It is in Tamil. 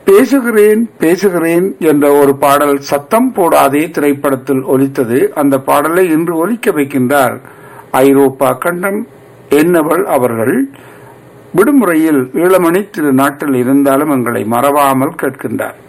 பேசுகிறேன் பேசுகிறேன் என்ற ஒரு பாடல் சத்தம் போடாதே திரைப்படத்தில் ஒலித்தது. அந்த பாடலை இன்று ஒலிக்க வைக்கின்றார் ஐரோப்பா கண்டம் என்னவள் அவர்கள். விடுமுறையில் ஈழமணி திரு நாட்டில் இருந்தாலும் எங்களை மறவாமல் கேட்கின்றார்.